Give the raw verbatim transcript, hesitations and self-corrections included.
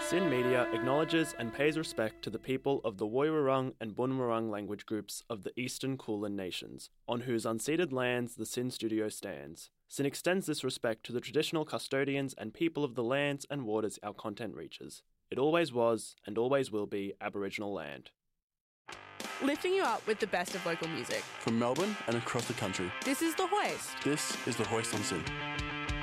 SYN Media acknowledges and pays respect to the people of the Woiwurrung and Bunurong language groups of the Eastern Kulin Nations, on whose unceded lands the SYN studio stands. SYN extends this respect to the traditional custodians and people of the lands and waters our content reaches. It always was, and always will be, Aboriginal land. Lifting you up with the best of local music. From Melbourne and across the country. This is The Hoist. This is The Hoist on SYN.